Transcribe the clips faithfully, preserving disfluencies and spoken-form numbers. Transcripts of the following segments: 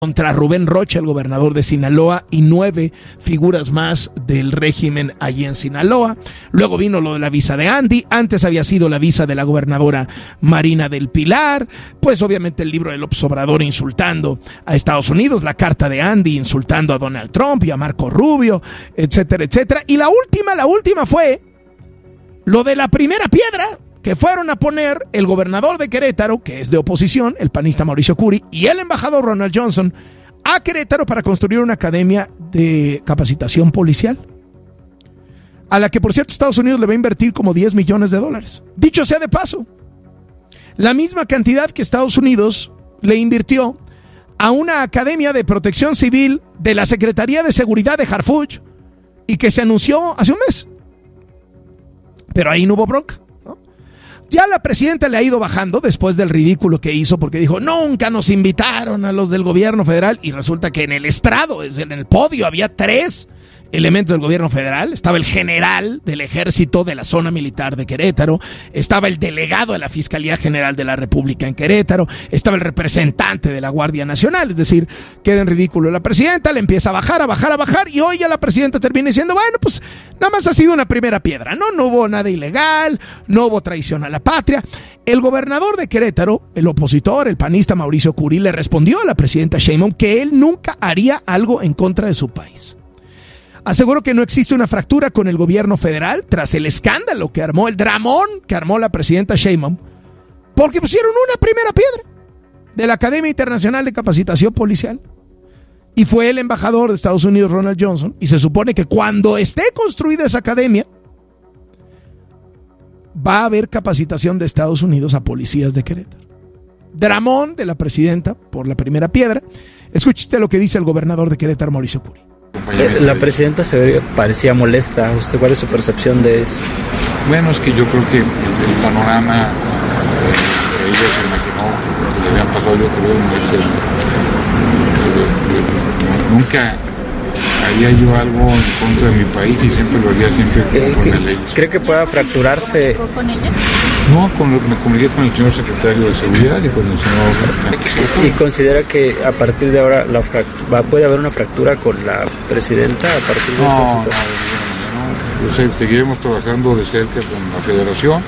contra Rubén Rocha, el gobernador de Sinaloa, y nueve figuras más del régimen allí en Sinaloa. Luego vino lo de la visa de Andy, antes había sido la visa de la gobernadora Marina del Pilar, pues obviamente el libro de López Obrador insultando a Estados Unidos, la carta de Andy insultando a Donald Trump y a Marco Rubio, etcétera, etcétera. Y la última, la última fue lo de la primera piedra, que fueron a poner el gobernador de Querétaro, que es de oposición, el panista Mauricio Curi, y el embajador Ronald Johnson, a Querétaro para construir una academia de capacitación policial, a la que, por cierto, Estados Unidos le va a invertir como diez millones de dólares. Dicho sea de paso, la misma cantidad que Estados Unidos le invirtió a una academia de protección civil de la Secretaría de Seguridad de Harfuch, y que se anunció hace un mes. Pero ahí no hubo bronca. Ya la presidenta le ha ido bajando después del ridículo que hizo, porque dijo, nunca nos invitaron a los del gobierno federal, y resulta que en el estrado, en el podio, había tres elementos del gobierno federal. Estaba el general del ejército de la zona militar de Querétaro, estaba el delegado de la Fiscalía General de la República en Querétaro, estaba el representante de la Guardia Nacional. Es decir, queda en ridículo la presidenta, le empieza a bajar, a bajar, a bajar, y hoy ya la presidenta termina diciendo, bueno, pues nada más ha sido una primera piedra, ¿no? No hubo nada ilegal, no hubo traición a la patria. El gobernador de Querétaro, el opositor, el panista Mauricio Curi, le respondió a la presidenta Sheinbaum que él nunca haría algo en contra de su país. Aseguró que no existe una fractura con el gobierno federal tras el escándalo que armó, el dramón que armó la presidenta Sheinbaum, porque pusieron una primera piedra de la Academia Internacional de Capacitación Policial. Y fue el embajador de Estados Unidos, Ronald Johnson, y se supone que cuando esté construida esa academia, va a haber capacitación de Estados Unidos a policías de Querétaro. Dramón de la presidenta por la primera piedra. Escuche usted lo que dice el gobernador de Querétaro, Mauricio Curi. La presidenta se ve, parecía molesta. ¿Usted cuál es su percepción de eso? Bueno, es que yo creo que el, el panorama eh, que ella se imaginó que le habían pasado, yo creo, no es el, el, el, el, nunca haría yo algo en contra de mi país, y siempre lo haría siempre eh, con que, la ley. ¿Cree que pueda fracturarse? ¿Con ella? No, con, me comuniqué con el señor secretario de Seguridad y con el señor... ¿Y considera que a partir de ahora la fractura, puede haber una fractura con la presidenta a partir de no, esta situación? No, no, no. Yo sé, seguiremos trabajando de cerca con la federación.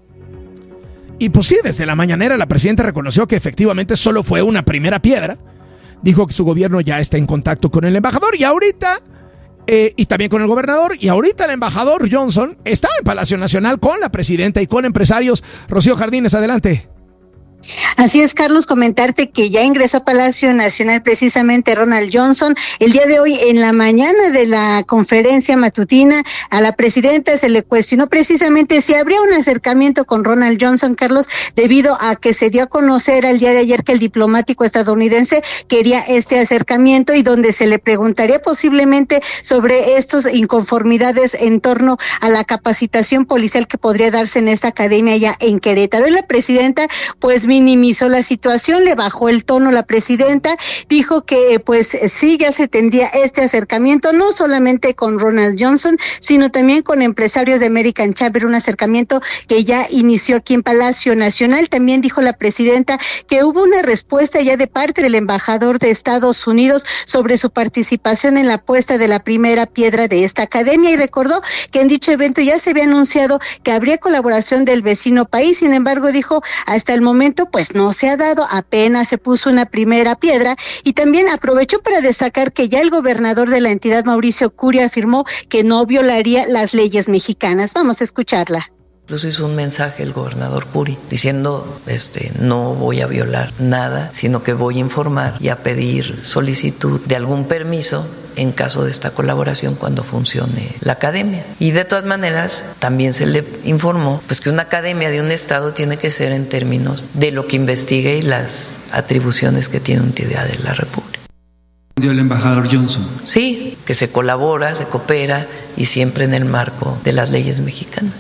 Y pues sí, desde la mañanera la presidenta reconoció que efectivamente solo fue una primera piedra. Dijo que su gobierno ya está en contacto con el embajador, y ahorita... Eh, y también con el gobernador, y ahorita el embajador Johnson está en Palacio Nacional con la presidenta y con empresarios. Rocío Jardines, adelante. Así es, Carlos, comentarte que ya ingresó a Palacio Nacional precisamente Ronald Johnson. El día de hoy, en la mañana de la conferencia matutina, a la presidenta se le cuestionó precisamente si habría un acercamiento con Ronald Johnson, Carlos, debido a que se dio a conocer el día de ayer que el diplomático estadounidense quería este acercamiento, y donde se le preguntaría posiblemente sobre estas inconformidades en torno a la capacitación policial que podría darse en esta academia ya en Querétaro. Y la presidenta, pues, minimizó la situación, le bajó el tono la presidenta, dijo que pues sí, ya se tendría este acercamiento, no solamente con Ronald Johnson, sino también con empresarios de American Chamber, un acercamiento que ya inició aquí en Palacio Nacional. También dijo la presidenta que hubo una respuesta ya de parte del embajador de Estados Unidos sobre su participación en la puesta de la primera piedra de esta academia, y recordó que en dicho evento ya se había anunciado que habría colaboración del vecino país. Sin embargo, dijo, hasta el momento pues no se ha dado, apenas se puso una primera piedra. Y también aprovechó para destacar que ya el gobernador de la entidad, Mauricio Curi, afirmó que no violaría las leyes mexicanas. Vamos a escucharla. Incluso hizo un mensaje el gobernador Curi diciendo, este, no voy a violar nada, sino que voy a informar y a pedir solicitud de algún permiso en caso de esta colaboración cuando funcione la academia. Y de todas maneras, también se le informó pues que una academia de un estado tiene que ser en términos de lo que investigue y las atribuciones que tiene una entidad de la República. ¿Dio el embajador Johnson? Sí, que se colabora, se coopera, y siempre en el marco de las leyes mexicanas.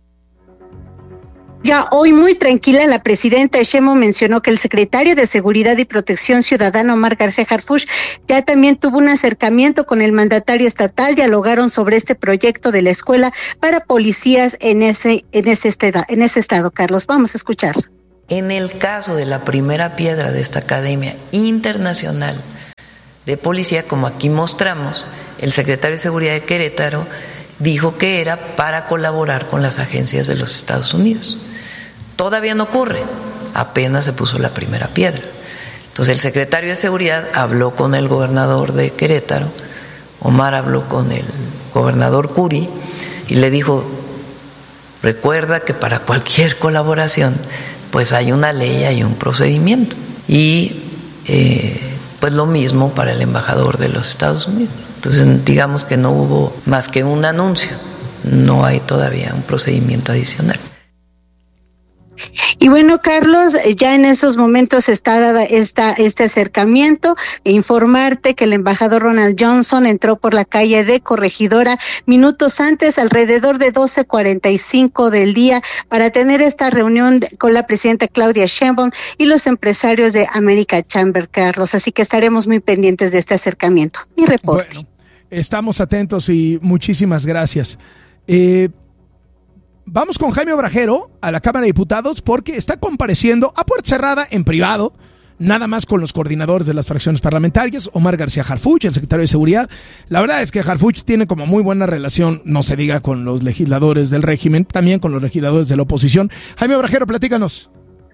Ya hoy, muy tranquila, la presidenta Sheinbaum mencionó que el secretario de Seguridad y Protección Ciudadana, Omar García Harfuch, ya también tuvo un acercamiento con el mandatario estatal. Dialogaron sobre este proyecto de la escuela para policías en ese, en ese, estado, en ese estado. Carlos, vamos a escuchar. En el caso de la primera piedra de esta academia internacional de policía, como aquí mostramos, el secretario de Seguridad de Querétaro dijo que era para colaborar con las agencias de los Estados Unidos. Todavía no ocurre, apenas se puso la primera piedra. Entonces el secretario de Seguridad habló con el gobernador de Querétaro, Omar habló con el gobernador Curi y le dijo, recuerda que para cualquier colaboración pues hay una ley, hay un procedimiento. Y eh, pues lo mismo para el embajador de los Estados Unidos. Entonces digamos que no hubo más que un anuncio, no hay todavía un procedimiento adicional. Y bueno, Carlos, ya en estos momentos está dada esta, este acercamiento e informarte que el embajador Ronald Johnson entró por la calle de Corregidora minutos antes, alrededor de doce cuarenta y cinco del día, para tener esta reunión con la presidenta Claudia Sheinbaum y los empresarios de America Chamber, Carlos. Así que estaremos muy pendientes de este acercamiento. Mi reporte. Bueno, estamos atentos y muchísimas gracias. Eh... Vamos con Jaime Obrajero a la Cámara de Diputados porque está compareciendo a puerta cerrada en privado, nada más con los coordinadores de las fracciones parlamentarias, Omar García Harfuch, el secretario de Seguridad. La verdad es que Harfuch tiene como muy buena relación, no se diga con los legisladores del régimen, también con los legisladores de la oposición. Jaime Obrajero, platícanos.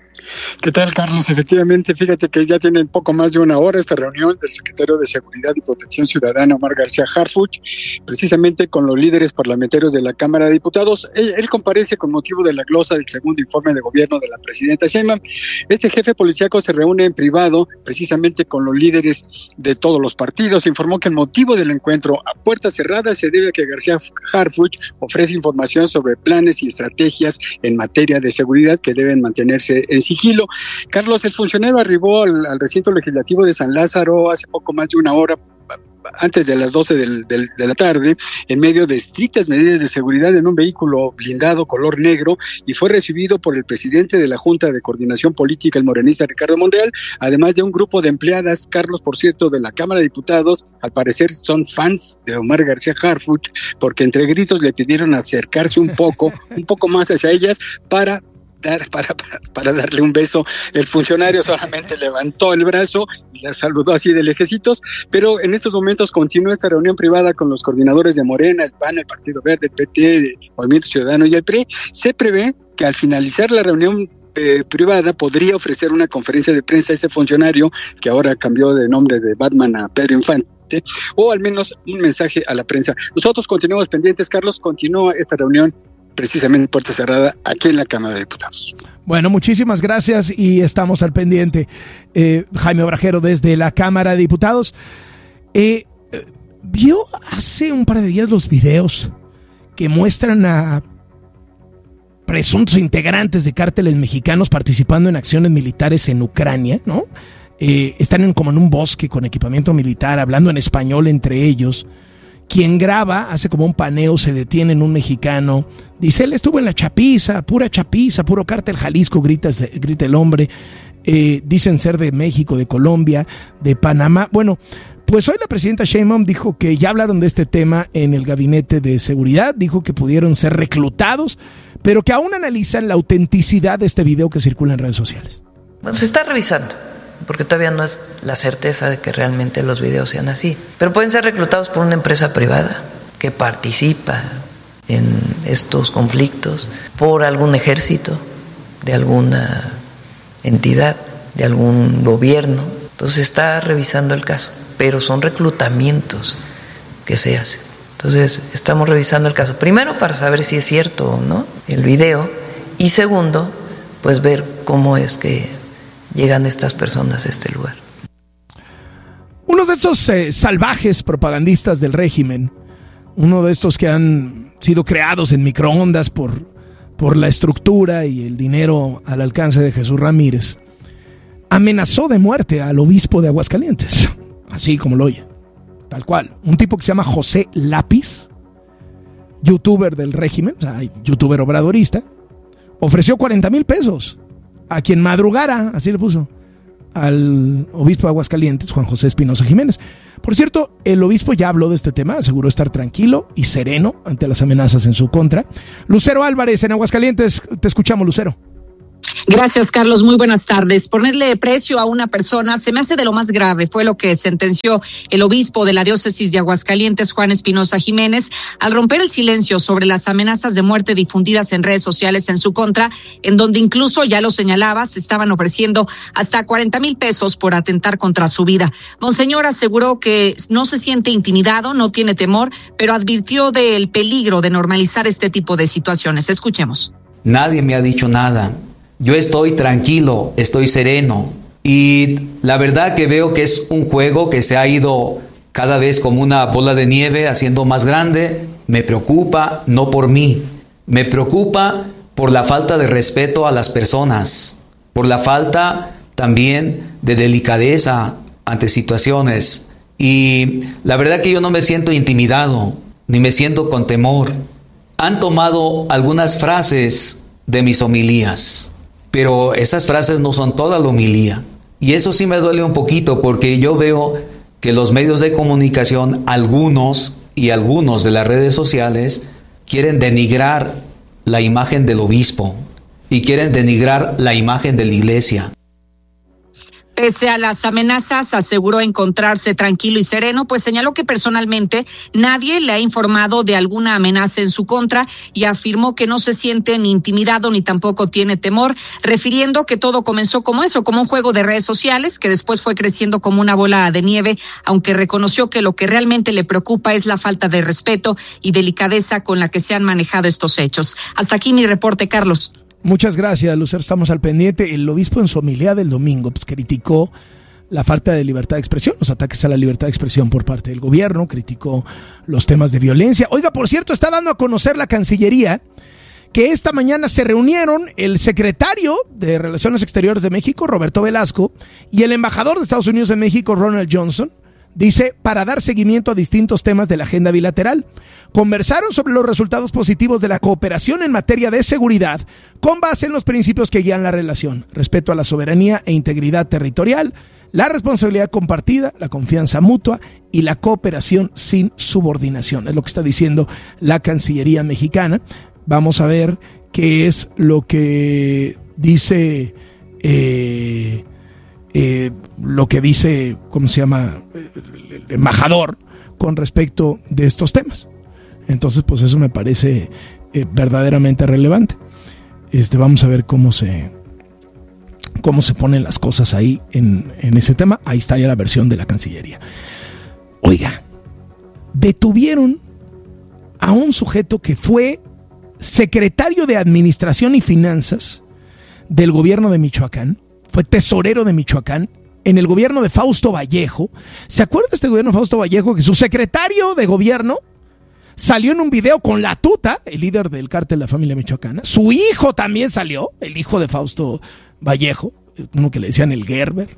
¿Qué tal, Carlos? Efectivamente, fíjate que ya tienen poco más de una hora esta reunión del secretario de Seguridad y Protección Ciudadana, Omar García Harfuch, precisamente con los líderes parlamentarios de la Cámara de Diputados. Él, él comparece con motivo de la glosa del segundo informe de gobierno de la presidenta Sheinbaum. Este jefe policíaco se reúne en privado precisamente con los líderes de todos los partidos. Informó que el motivo del encuentro a puertas cerradas se debe a que García Harfuch ofrece información sobre planes y estrategias en materia de seguridad que deben mantenerse en sigilo. Carlos, el funcionario arribó al, al recinto legislativo de San Lázaro hace poco más de una hora, antes de las doce del, del, de la tarde, en medio de estrictas medidas de seguridad en un vehículo blindado color negro, y fue recibido por el presidente de la Junta de Coordinación Política, el morenista Ricardo Monreal, además de un grupo de empleadas, Carlos, por cierto, de la Cámara de Diputados. Al parecer son fans de Omar García Harfuch, porque entre gritos le pidieron acercarse un poco, un poco más hacia ellas para Dar, para, para, para darle un beso. El funcionario solamente levantó el brazo y la saludó así de lejecitos, pero en estos momentos continúa esta reunión privada con los coordinadores de Morena, el P A N, el Partido Verde, el P T, el Movimiento Ciudadano y el P R I. Se prevé que al finalizar la reunión eh, privada podría ofrecer una conferencia de prensa a este funcionario, que ahora cambió de nombre de Batman a Pedro Infante, o al menos un mensaje a la prensa. Nosotros continuamos pendientes, Carlos. Continúa esta reunión precisamente puerta cerrada aquí en la Cámara de Diputados. Bueno, muchísimas gracias y estamos al pendiente. Eh, Jaime Obrajero desde la Cámara de Diputados. Eh, ¿Vio hace un par de días los videos que muestran a presuntos integrantes de cárteles mexicanos participando en acciones militares en Ucrania, ¿no? Eh, están en, como en un bosque con equipamiento militar, hablando en español entre ellos. Quien graba, hace como un paneo, se detiene en un mexicano, dice, él estuvo en la chapiza, pura chapiza, puro cártel Jalisco, grita, grita el hombre. Eh, dicen ser de México, de Colombia, de Panamá. Bueno, pues hoy la presidenta Sheinbaum dijo que ya hablaron de este tema en el gabinete de seguridad, dijo que pudieron ser reclutados, pero que aún analizan la autenticidad de este video que circula en redes sociales. Bueno, se está revisando, porque todavía no es la certeza de que realmente los videos sean así. Pero pueden ser reclutados por una empresa privada que participa en estos conflictos, por algún ejército, de alguna entidad, de algún gobierno. Entonces se está revisando el caso, pero son reclutamientos que se hacen. Entonces estamos revisando el caso, primero para saber si es cierto o no el video, y segundo, pues ver cómo es que llegan estas personas a este lugar. Uno de esos eh, salvajes propagandistas del régimen, uno de estos que han sido creados en microondas por, por la estructura y el dinero al alcance de Jesús Ramírez, amenazó de muerte al obispo de Aguascalientes, así como lo oye, tal cual. Un tipo que se llama José Lápiz, youtuber del régimen, o sea, youtuber obradorista, ofreció cuarenta mil pesos a quien madrugara, así le puso, al obispo de Aguascalientes, Juan José Espinosa Jiménez. Por cierto, el obispo ya habló de este tema, aseguró estar tranquilo y sereno ante las amenazas en su contra. Lucero Álvarez, en Aguascalientes, te escuchamos, Lucero. Gracias, Carlos. Muy buenas tardes. Ponerle precio a una persona se me hace de lo más grave. Fue lo que sentenció el obispo de la diócesis de Aguascalientes, Juan Espinosa Jiménez, al romper el silencio sobre las amenazas de muerte difundidas en redes sociales en su contra, en donde incluso, ya lo señalaba, se estaban ofreciendo hasta cuarenta mil pesos por atentar contra su vida. Monseñor aseguró que no se siente intimidado, no tiene temor, pero advirtió del peligro de normalizar este tipo de situaciones. Escuchemos. Nadie me ha dicho nada. Yo estoy tranquilo, estoy sereno, y la verdad que veo que es un juego que se ha ido cada vez como una bola de nieve haciendo más grande. Me preocupa no por mí, me preocupa por la falta de respeto a las personas, por la falta también de delicadeza ante situaciones, y la verdad que yo no me siento intimidado, ni me siento con temor. Han tomado algunas frases de mis homilías, pero esas frases no son toda la homilía. Y eso sí me duele un poquito, porque yo veo que los medios de comunicación, algunos y algunos de las redes sociales, quieren denigrar la imagen del obispo y quieren denigrar la imagen de la iglesia. Pese a las amenazas, aseguró encontrarse tranquilo y sereno, pues señaló que personalmente nadie le ha informado de alguna amenaza en su contra y afirmó que no se siente ni intimidado ni tampoco tiene temor, refiriendo que todo comenzó como eso, como un juego de redes sociales que después fue creciendo como una bola de nieve, aunque reconoció que lo que realmente le preocupa es la falta de respeto y delicadeza con la que se han manejado estos hechos. Hasta aquí mi reporte, Carlos. Muchas gracias, Lucero, estamos al pendiente. El obispo en su homilía del domingo pues, criticó la falta de libertad de expresión, los ataques a la libertad de expresión por parte del gobierno, criticó los temas de violencia. Oiga, por cierto, está dando a conocer la Cancillería que esta mañana se reunieron el secretario de Relaciones Exteriores de México, Roberto Velasco, y el embajador de Estados Unidos en México, Ronald Johnson, dice, para dar seguimiento a distintos temas de la agenda bilateral. Conversaron sobre los resultados positivos de la cooperación en materia de seguridad con base en los principios que guían la relación: respeto a la soberanía e integridad territorial, la responsabilidad compartida, la confianza mutua y la cooperación sin subordinación. Es lo que está diciendo la Cancillería mexicana. Vamos a ver qué es lo que dice... Eh, Eh, lo que dice, ¿cómo se llama?, el embajador con respecto de estos temas. Entonces, pues eso me parece eh, verdaderamente relevante. Este, vamos a ver cómo se cómo se ponen las cosas ahí en, en ese tema. Ahí está ya la versión de la Cancillería. Oiga, detuvieron a un sujeto que fue secretario de Administración y Finanzas del gobierno de Michoacán. Fue tesorero de Michoacán en el gobierno de Fausto Vallejo. ¿Se acuerda de este gobierno de Fausto Vallejo? Que su secretario de gobierno salió en un video con la Tuta, el líder del cártel de la familia michoacana. Su hijo también salió, el hijo de Fausto Vallejo, uno que le decían el Gerber.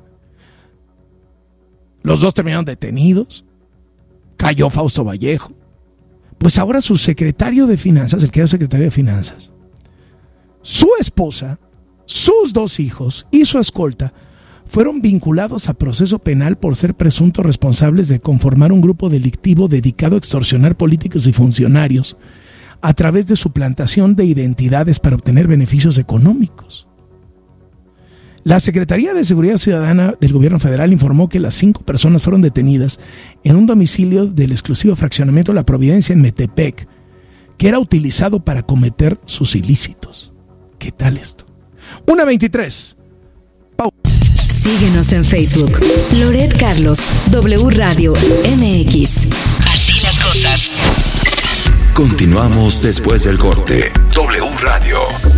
Los dos terminaron detenidos. Cayó Fausto Vallejo. Pues ahora su secretario de Finanzas, el que era secretario de Finanzas, su esposa, sus dos hijos y su escolta fueron vinculados a proceso penal por ser presuntos responsables de conformar un grupo delictivo dedicado a extorsionar políticos y funcionarios a través de suplantación de identidades para obtener beneficios económicos. La Secretaría de Seguridad Ciudadana del Gobierno Federal informó que las cinco personas fueron detenidas en un domicilio del exclusivo fraccionamiento La Providencia en Metepec, que era utilizado para cometer sus ilícitos. ¿Qué tal esto? una veintitrés. Pau. Síguenos en Facebook. Loret Carlos, W Radio M X. Así las cosas. Continuamos después del corte. W Radio.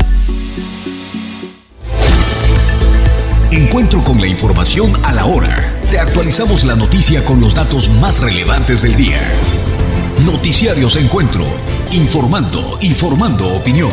Encuentro con la información a la hora. Te actualizamos la noticia con los datos más relevantes del día. Noticiarios Encuentro. Informando y formando opinión.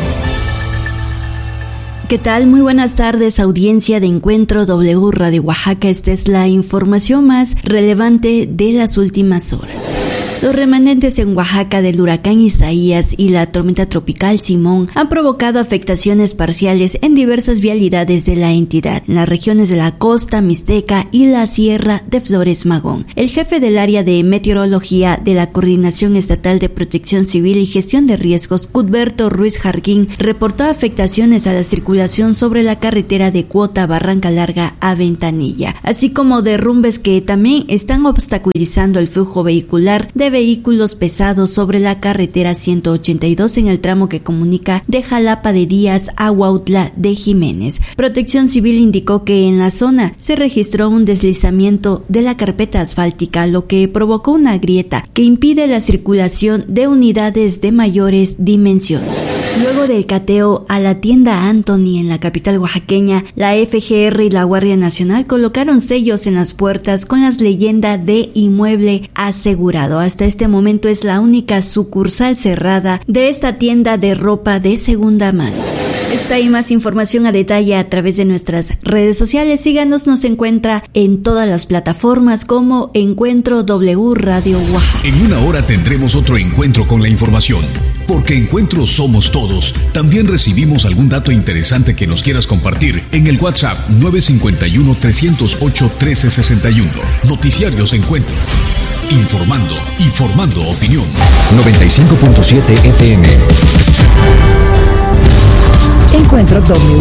¿Qué tal? Muy buenas tardes, audiencia de Encuentro W Radio Oaxaca. Esta es la información más relevante de las últimas horas. Los remanentes en Oaxaca del huracán Isaías y la tormenta tropical Simón han provocado afectaciones parciales en diversas vialidades de la entidad, en las regiones de la costa mixteca y la sierra de Flores Magón. El jefe del área de meteorología de la Coordinación Estatal de Protección Civil y Gestión de Riesgos, Cudberto Ruiz Jarquín, reportó afectaciones a la circulación sobre la carretera de Cuota Barranca Larga a Ventanilla, así como derrumbes que también están obstaculizando el flujo vehicular de vehículos pesados sobre la carretera ciento ochenta y dos en el tramo que comunica de Jalapa de Díaz a Huautla de Jiménez. Protección Civil indicó que en la zona se registró un deslizamiento de la carpeta asfáltica, lo que provocó una grieta que impide la circulación de unidades de mayores dimensiones. Luego del cateo a la tienda Anthony en la capital oaxaqueña, la F G R y la Guardia Nacional colocaron sellos en las puertas con las leyendas de inmueble asegurado. Hasta este momento es la única sucursal cerrada de esta tienda de ropa de segunda mano. Esta y más información a detalle a través de nuestras redes sociales. Síganos, nos encuentra en todas las plataformas como Encuentro W Radio Oaxaca. En una hora tendremos otro encuentro con la información, porque Encuentro somos todos. También recibimos algún dato interesante que nos quieras compartir en el WhatsApp nueve cinco uno, tres cero ocho, uno tres seis uno. Noticiarios Encuentro. Informando y formando opinión. noventa y cinco punto siete F M. Encuentro W